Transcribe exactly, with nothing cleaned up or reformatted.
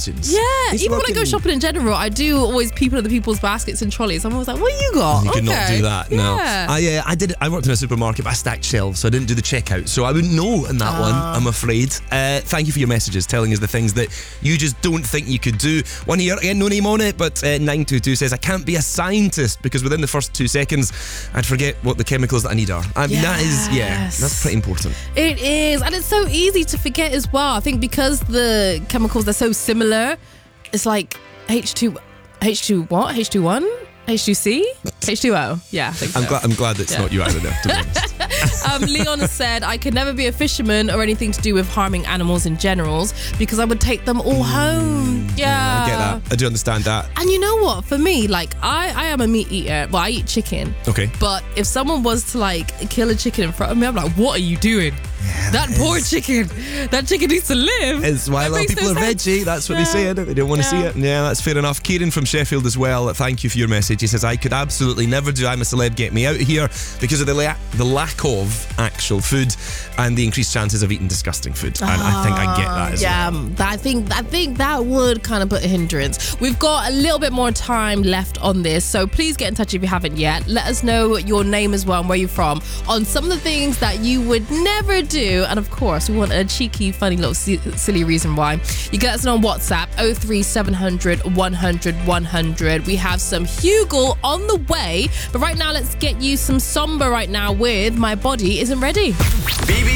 questions. Yeah, He's even when I go rocking- shopping in general, I do always peep into the people's baskets and trolleys. I'm always like, what you got? You okay. could not do that. No, Yeah. I uh, I did. I worked in a supermarket, but I stacked shelves, so I didn't do the checkout. So I wouldn't know in that one. I'm afraid. Uh, thank you for your messages, telling us the things that you just don't think you could do. One here again, no name on it, but uh, nine two two says I can't be a scientist because within the first two seconds, I'd forget what the chemicals that I need are. I mean, that is yeah, Yes. that's pretty important. It is, and it's so easy to forget as well. I think because the chemicals are so similar, it's like H two, H two what? H two one? H two C? H two O. Yeah, I think so. I'm glad. I'm glad it's Yeah. not you either. There, to be honest. Um, Leon has said, I could never be a fisherman or anything to do with harming animals in general because I would take them all home. Yeah. I get that. I do understand that. And you know what? For me, like, I, I am a meat eater. Well, I eat chicken. Okay. But if someone was to, like, kill a chicken in front of me, I'm like, what are you doing? Yeah, that poor chicken. That chicken needs to live. It's why That a lot of makes people no are sense. veggie. That's what Yeah. they say, isn't it? They don't want to see Yeah. it. Yeah, that's fair enough. Kieran from Sheffield as well. Thank you for your message. He says, I could absolutely never do I'm a Celeb, get me out of here because of the, la- the lack of actual food and the increased chances of eating disgusting food. And I think I get that as yeah, well. um, that- I think I think that would kind of put a hindrance. We've got a little bit more time left on this, so please get in touch if you haven't yet. Let us know your name as well and where you're from on some of the things that you would never do. And of course, we want a cheeky, funny little si- silly reason why. You get us on WhatsApp oh three seven hundred one hundred one hundred. We have some Hugel on the way, but right now let's get you some Somber right now with My Body Isn't Ready. B B